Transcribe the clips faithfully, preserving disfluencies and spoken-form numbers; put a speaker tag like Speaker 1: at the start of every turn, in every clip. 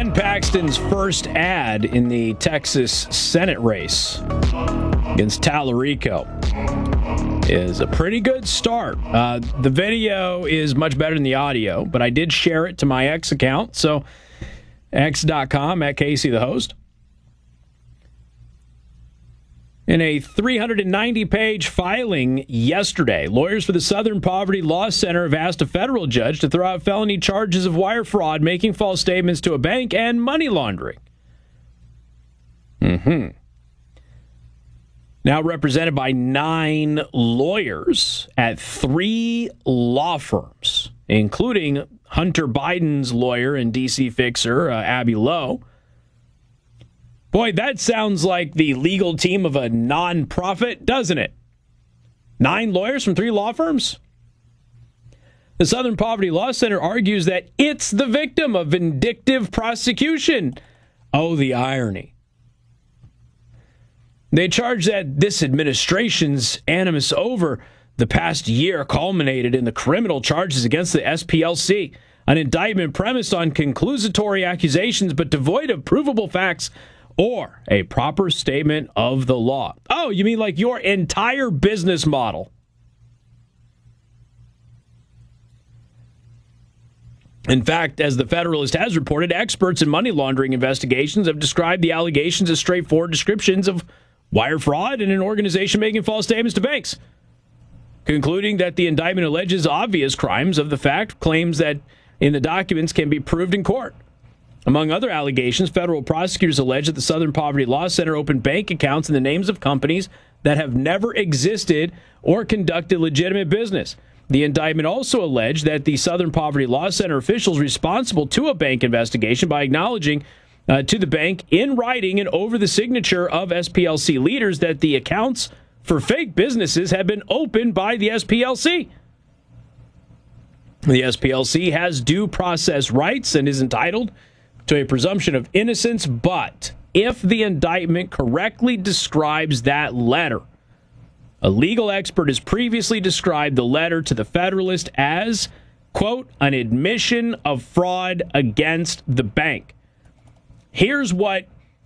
Speaker 1: Ken Paxton's first ad in the Texas Senate race against Tallarico is a pretty good start. Uh, the video is much better than the audio, but I did share it to my X account, so x dot com at Casey the host. In a three hundred ninety page filing yesterday, lawyers for the Southern Poverty Law Center have asked a federal judge to throw out felony charges of wire fraud, making false statements to a bank, and money laundering. Mm-hmm. Now represented by nine lawyers at three law firms, including Hunter Biden's lawyer and D C fixer, uh, Abby Lowe. Boy, that sounds like the legal team of a nonprofit, doesn't it? Nine lawyers from three law firms? The Southern Poverty Law Center argues that it's the victim of vindictive prosecution. Oh, the irony. They charge that this administration's animus over the past year culminated in the criminal charges against the S P L C, an indictment premised on conclusatory accusations but devoid of provable facts or a proper statement of the law. Oh, you mean like your entire business model? In fact, as the Federalist has reported, experts in money laundering investigations have described the allegations as straightforward descriptions of wire fraud and an organization making false statements to banks, concluding that the indictment alleges obvious crimes of the fact claims that in the documents can be proved in court. Among other allegations, federal prosecutors allege that the Southern Poverty Law Center opened bank accounts in the names of companies that have never existed or conducted legitimate business. The indictment also alleged that the Southern Poverty Law Center officials responsible to a bank investigation by acknowledging uh, to the bank in writing and over the signature of S P L C leaders that the accounts for fake businesses have been opened by the S P L C. The S P L C has due process rights and is entitled to a presumption of innocence, but if the indictment correctly describes that letter, a legal expert has previously described the letter to the Federalist as, quote, an admission of fraud against the bank. Here's what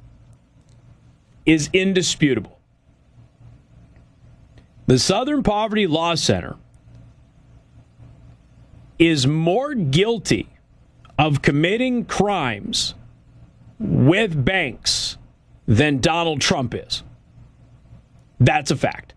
Speaker 1: is indisputable. The Southern Poverty Law Center is more guilty of committing crimes with banks than Donald Trump is. That's a fact.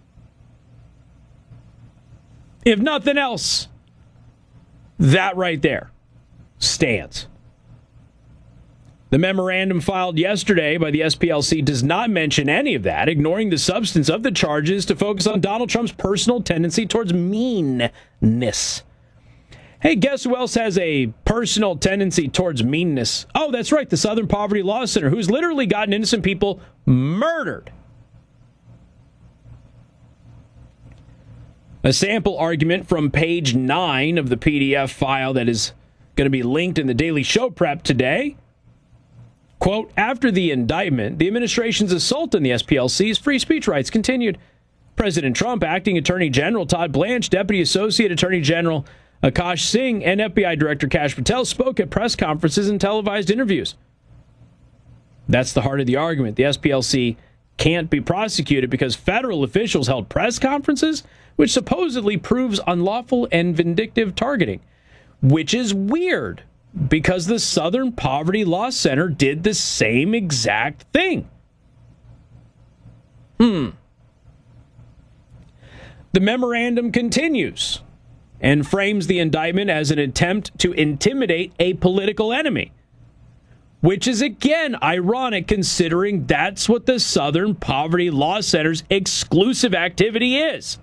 Speaker 1: If nothing else, that right there stands. The memorandum filed yesterday by the S P L C does not mention any of that, ignoring the substance of the charges to focus on Donald Trump's personal tendency towards meanness. Hey, guess who else has a personal tendency towards meanness? Oh, that's right, the Southern Poverty Law Center, who's literally gotten innocent people murdered. A sample argument from page nine of the P D F file that is going to be linked in the Daily Show Prep today. Quote, after the indictment, the administration's assault on the S P L C's free speech rights continued. President Trump, Acting Attorney General Todd Blanche, Deputy Associate Attorney General Akash Singh, and F B I Director Kash Patel spoke at press conferences and televised interviews. That's the heart of the argument. The S P L C can't be prosecuted because federal officials held press conferences, which supposedly proves unlawful and vindictive targeting, which is weird because the Southern Poverty Law Center did the same exact thing. Hmm. The memorandum continues and frames the indictment as an attempt to intimidate a political enemy, which is, again, ironic considering that's what the Southern Poverty Law Center's exclusive activity is.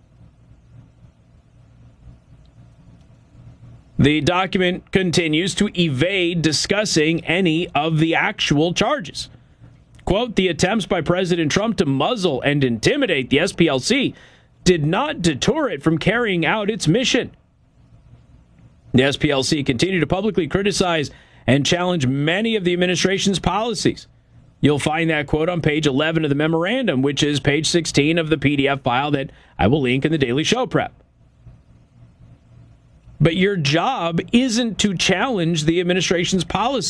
Speaker 1: The document continues to evade discussing any of the actual charges. Quote, the attempts by President Trump to muzzle and intimidate the S P L C did not deter it from carrying out its mission. The S P L C continued to publicly criticize and challenge many of the administration's policies. You'll find that quote on page eleven of the memorandum, which is page sixteen of the P D F file that I will link in the Daily Show Prep. But your job isn't to challenge the administration's policy.